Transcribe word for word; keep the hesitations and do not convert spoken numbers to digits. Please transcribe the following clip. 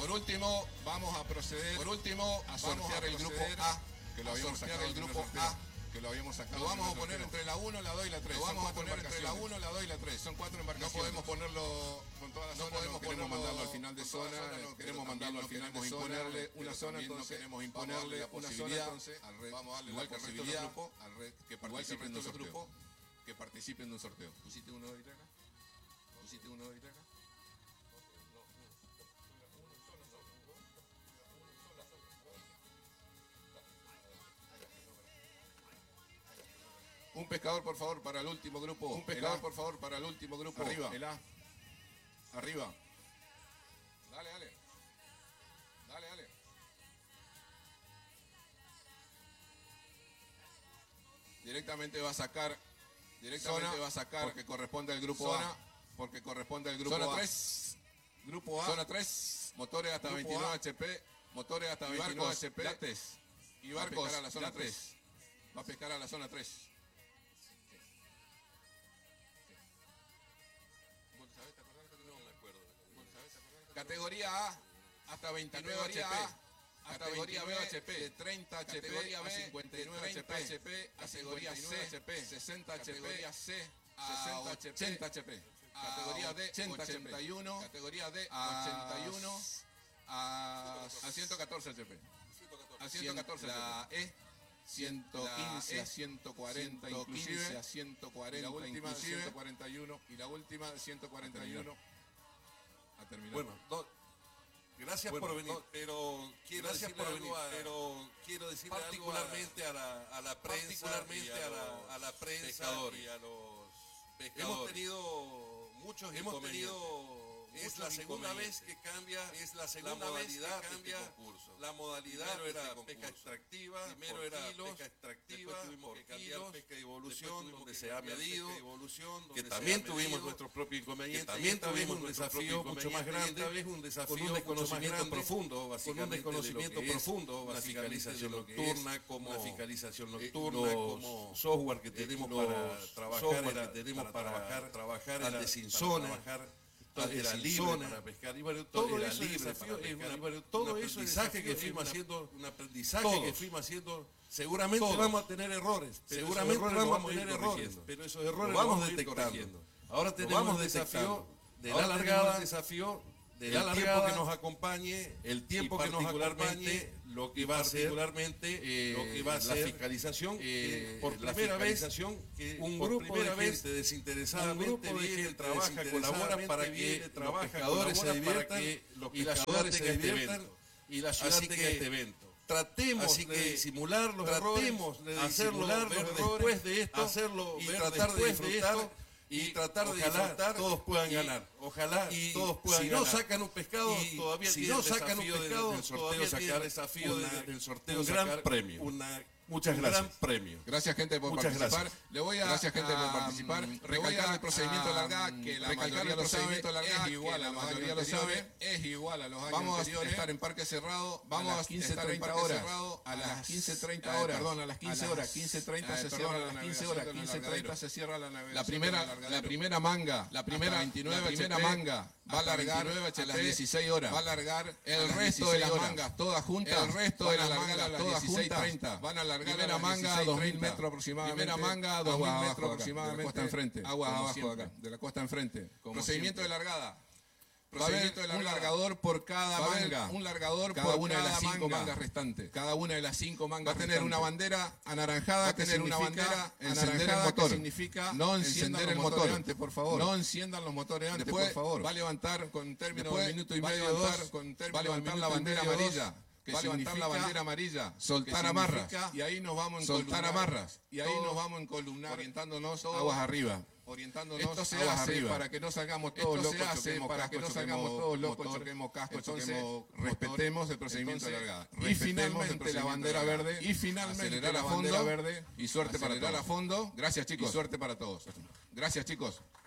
Por último, vamos a proceder, por último, a sortear el grupo A, que lo habíamos sacado el grupo A, que lo habíamos sacado. Lo vamos a poner entre la uno, la dos y la tres. Lo vamos a poner entre la uno, la dos y la tres. Son cuatro embarcaciones. No podemos ponerlo con toda la zona, no podemos queremos mandarlo al final de zona, no queremos mandarlo al final de zona, imponerle una zona, entonces no queremos imponerle una zona, entonces vamos a darle igual que al resto del grupo, que participen de un sorteo, que participen de un sorteo. ¿Pusiste uno de acá? ¿Pusiste uno de acá? Un pescador, por favor, para el último grupo. Un pescador, por favor, para el último grupo. Arriba. El A. Arriba. Dale, dale. Dale, dale. Directamente va a sacar. Directamente zona, va a sacar. Porque corresponde al grupo zona, A. Porque corresponde al grupo zona A. tres. Grupo A. Zona tres. Motores hasta grupo veintinueve A. H P. Motores hasta y veintinueve barcos, H P. Yates. Y barcos. Va a pescar a la zona tres. Va a pescar a la zona tres. Categoría A hasta veintinueve H P, hasta categoría B H P de treinta H P, categoría B a cincuenta y nueve H P, categoría C H P sesenta H P, categoría C a ochenta H P, categoría D ochenta y uno, categoría D ochenta y uno a ciento catorce H P, a ciento catorce la E ciento quince a ciento cuarenta, inclusive a ciento cuarenta, la última ciento cuarenta y uno y la última de ciento cuarenta y uno. A terminar. Bueno, do, gracias bueno, por venir, do, pero quiero gracias por venir, a, pero quiero decir particularmente algo a, a, la, a la prensa, particularmente a, a, la, a la prensa pescadores. Y a los pescadores. Hemos tenido muchos hemos tenido es la segunda vez que cambia es la segunda la modalidad vez que cambia este concurso. La modalidad primero era este pesca extractiva, primero era kilos, pesca extractiva, tuvimos que cambiar kilos, pesca de evolución, donde se ha medido, evolución, que también tuvimos nuestros propios inconvenientes, también tuvimos un desafío mucho más grande, esta vez un desafío con un desconocimiento profundo, básicamente, con un desconocimiento profundo, una fiscalización nocturna, como una fiscalización nocturna, como software que tenemos para trabajar, que tenemos para trabajar en la sin zona. Era libre para pescar y bueno, todo eso libre para pescar, bueno, todo eso aprendizaje que fuimos haciendo, un aprendizaje que fuimos haciendo, seguramente vamos a tener errores, seguramente vamos a tener errores, pero esos errores vamos detectando. Ahora tenemos desafío de la largada, desafío de la tiempo que nos acompañe, el tiempo que nos acompañe, lo que va a ser particularmente eh, lo que va a ser la fiscalización, eh, por la primera vez que un grupo de gente desinteresadamente viene, trabaja, colabora para que los pescadores se diviertan y la ciudad se diviertan y la ciudad tenga este evento. Tratemos Así de disimular los tratemos errores, de hacerlo ver después de esto, hacerlo y tratar de disfrutar. Y tratar de disfrutar, todos puedan y, ganar. Ojalá y todos puedan si ganar. Si no sacan un pescado, y todavía si no sacan un pescado, del sorteo sacar desafío una, del sorteo un gran premio. Una, muchas un gracias. Gran premio. Gracias gente por muchas participar. Gracias. Le voy a gracias gente por participar. Recalcar el procedimiento de largada que la mayoría lo sabe, es igual a la mayoría lo sabe, es igual a los años Vamos anteriores. a estar en parque cerrado, vamos a quince treinta horas, a las quince treinta horas, perdón, a las quince horas, quince treinta se cierra a las quince horas, quince treinta se cierra la navegación. La primera la primera manga, la primera veintinueve la primera manga va a largar a las dieciséis horas. Va a largar el resto de las mangas todas juntas, el resto de las mangas todas juntas van a largar primera manga a dos mil metros aproximadamente. Primera manga a dos mil metros aproximadamente. De la costa enfrente. Aguas abajo de acá, de la costa enfrente. Procedimiento de largada. Va a haber un largador por cada manga. Un largador por una de las cinco mangas restantes. Cada una de las cinco mangas. Va a tener una bandera anaranjada. Va a tener una bandera encender el motor. Significa no encender el motor antes, por favor. No enciendan los motores antes, por favor. Va a levantar con término de minuto y medio dos. Va a levantar la bandera amarilla. Que va a levantar la bandera amarilla, soltar amarras, y ahí nos vamos en soltar amarras, y ahí nos vamos en columnar, orientándonos aguas arriba, orientándonos Esto se aguas hace arriba, para que no salgamos todos Esto locos, se hace para que no salgamos todos locos, choquemos casco, choquemos, respetemos el procedimiento de largada, y finalmente la bandera verde, y finalmente la bandera verde, y suerte para todos. A fondo, gracias chicos, y suerte para todos, gracias chicos.